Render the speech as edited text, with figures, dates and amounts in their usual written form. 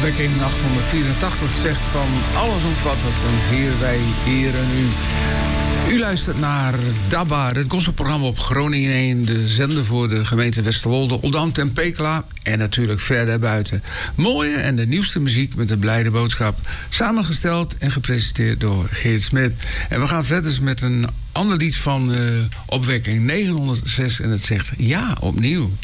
Opwekking 884 zegt van allesomvattend en Heer, wij eren u. U luistert naar DABA, het gospelprogramma op Groningen 1, de zender voor de gemeente Westerwolde, Oldambt en Pekela en natuurlijk verder buiten. Mooie en de nieuwste muziek met een blijde boodschap. Samengesteld en gepresenteerd door Geert Smit. En we gaan verder met een ander lied van Opwekking 906 en het zegt ja, opnieuw.